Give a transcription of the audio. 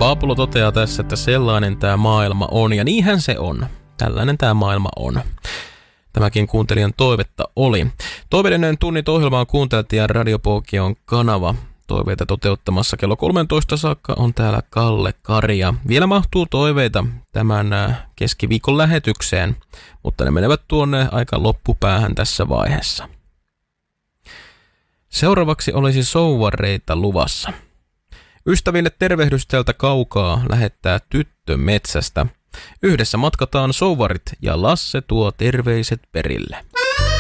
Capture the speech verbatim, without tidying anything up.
Paapulo toteaa tässä, että sellainen tämä maailma on, ja niinhän se on. Tällainen tämä maailma on. Tämäkin kuuntelijan toivetta oli. Toiveiden tunnit ohjelmaa kuunteltiin Radiopokion kanava. Toiveita toteuttamassa kello kolmetoista saakka on täällä Kalle Karja. Vielä mahtuu toiveita tämän keskiviikon lähetykseen, mutta ne menevät tuonne aika loppupäähän tässä vaiheessa. Seuraavaksi olisi souvareita luvassa. Ystäville tervehdys täältä kaukaa lähettää tyttö metsästä. Yhdessä matkataan souvarit ja Lasse tuo terveiset perille.